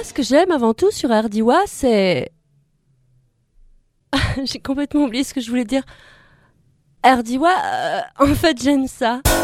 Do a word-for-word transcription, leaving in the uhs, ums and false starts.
ce que j'aime avant tout sur Ardiwa, c'est... J'ai complètement oublié ce que je voulais dire. Ardiwa, euh, en fait, j'aime ça.